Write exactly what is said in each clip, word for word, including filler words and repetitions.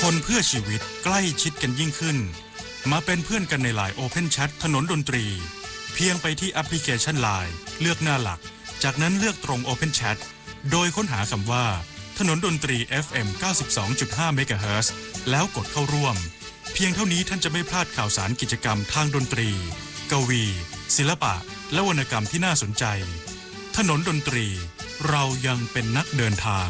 คนเพื่อชีวิตใกล้ชิดกันยิ่งขึ้นมาเป็นเพื่อนกันใน ไลน์ Open Chat ถนนดนตรีเพียงไปที่แอปพลิเคชัน ไลน์ เลือกหน้าหลักจากนั้นเลือกตรง Open Chat โดยค้นหาคำว่าถนนดนตรี เอฟ เอ็ม เก้าสิบสองจุดห้า เมกะเฮิรตซ์แล้วกดเข้าร่วมเพียงเท่านี้ท่านจะไม่พลาดข่าวสารกิจกรรมทางดนตรีกวีศิลปะและวรรณกรรมที่น่าสนใจถนนดนตรีเรายังเป็นนักเดินทาง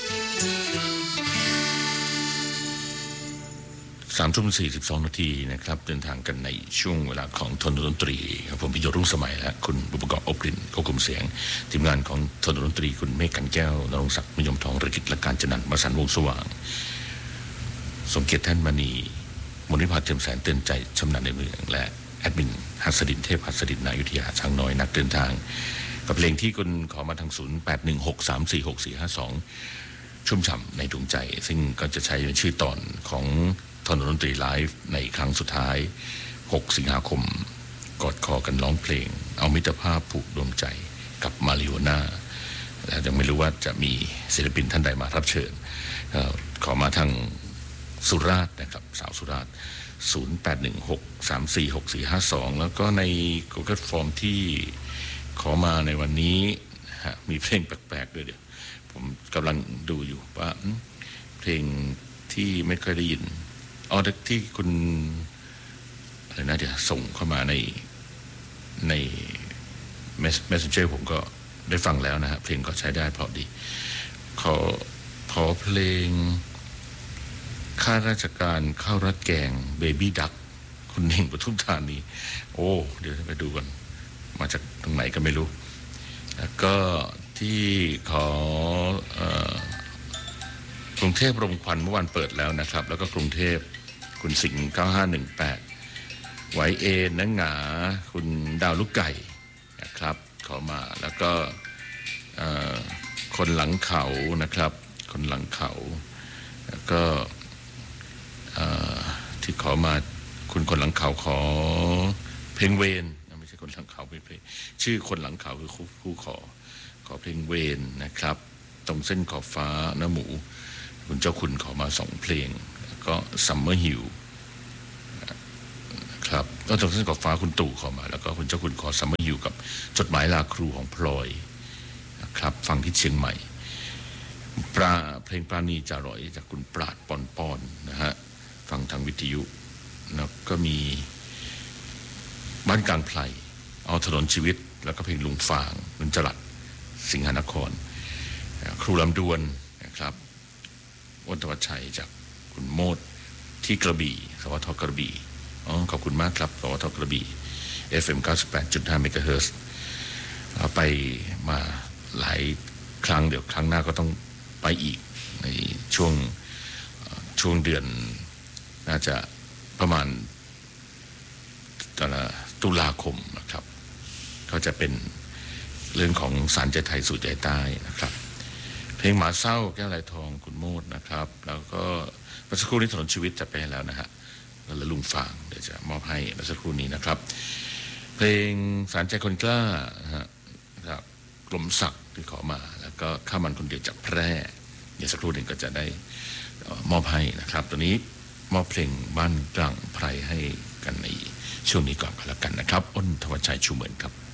สามทุ่มสี่สิบสองนาทีนะครับเดินทางกันในช่วงเวลาของถนนดนตรีครับผมพิยศรุ่งสมัยและคุณบุปกรอบกลิ่นควบคุมเสียงทีมงานของถนนดนตรีคุณเมฆกันแก้วนรงศักดิ์มยมทองเรกิจและการจนันท์มาสันวงสว่างสมเกียรติแท่นมณีมณิพาเทียมแสนเตือนใจชำนาญในเมืองและแอดมินหัสดินเทพหัสดินนายุทธยาช้างน้อยนักเดินทางกับเพลงที่คุณขอมาทางศูนย์แปดหนึ่งหกสามสี่หกสี่ห้าสองชุ่มฉ่ำในดวงใจซึ่งก็จะใช้เป็นชื่อตอนของถนนดนตรีไลฟ์ในครั้งสุดท้ายหกสิงหาคมกอดคอกันร้องเพลงเอามิตรภาพผูกดวงใจกับมาริโอน่าและยังไม่รู้ว่าจะมีศิลปินท่านใดมารับเชิญขอมาทางสุราษฎร์นะครับสาวสุราษฎร์ศูนย์แปดหนึ่งหกสามสี่หกสี่ห้าสองแล้วก็ใน Google Form ที่ขอมาในวันนี้มีเพลงแปลกๆด้วยเดี๋ยวผมกำลังดูอยู่ว่าเพลงที่ไม่เคยได้ยินอ๋อที่คุณอะไรนะเดี๋ยวส่งเข้ามาในใน Messenger ผมก็ได้ฟังแล้วนะฮะเพลงก็ใช้ได้เพราะดีขอขอเพลงข้าราชการข้าวรัดแกง Baby Duck คุณเน่งปทุมธานีโอ้เดี๋ยวไปดูกันมาจากตรงไหนก็ไม่รู้แล้วก็ที่ขอกรุงเทพรมควันเมื่อวันเปิดแล้วนะครับแล้วก็กรุงเทพคุณสิงห์เก้าห้าหนึ่งแปดไหวเอนังหงาคุณดาวลูกไก่นะครับขอมาแล้วก็คนหลังเขานะครับคนหลังเขาแล้วก็ที่ขอมาคุณคนหลังเขาขอเพลงเวนไม่ใช่คนหลังเขาเป็นเพลงชื่อคนหลังเขาคือผู้ขอขอเพลงเวนนะครับตรงเส้นขอบฟ้าหน้าหมูคุณเจ้าคุณขอมาสองเพลงแล้วก็ซัมเมอร์ฮิลครับก็ตรงเส้นขอบฟ้าคุณตู่ขอมาแล้วก็คุณเจ้าคุณขอซัมเมอร์ฮิลกับจดหมายลาครูของพลอยนะครับฟังที่เชียงใหม่ปลาเพลงปราณีจาร่อยจากคุณปราดปอนปอนนะฮะฟังทางวิทยุแล้วก็มีบ้านกลางไพรเอาถนนชีวิตแล้วก็เพลงลุงฟางลุงจรัสสิงหนครครูลำดวนนะครับอ้นทวัชชัยจากคุณโมดที่กระบี่สวทกระบี่อ๋อขอบคุณมากครับสวทกระบี่ เอฟ เอ็ม เก้าสิบแปดจุดห้า เมกะเฮิรตซ์เราไปมาหลายครั้งเดี๋ยวครั้งหน้าก็ต้องไปอีกในช่วงช่วงเดือนน่าจะประมาณตุลาคมนะครับก็จะเป็นเรื่องของสารใจไทยสู่ใจใต้นะครับเพลงหมาเศร้าแก้วลายทองคุณโมดนะครับแล้วก็เมื่อสักครู่นี้ถนนชีวิตจะไปแล้วนะฮะแล้วลุงฟางเดี๋ยวจะมอบให้เมื่อสักครู่นี้นะครับเพลงสารใจคนกล้านะฮะจากกลมศักดิ์ที่ขอมาแล้วก็ข้ามันคนเดียวจากแพร่เดี๋ยวสักครู่หนึ่งก็จะได้มอบให้นะครับตอนนี้มอบเพลงบ้านกลางไพรให้กันในช่วงนี้ก่อนก็แล้วกันนะครับอ้นทวัชชัยชูเหมือนครับ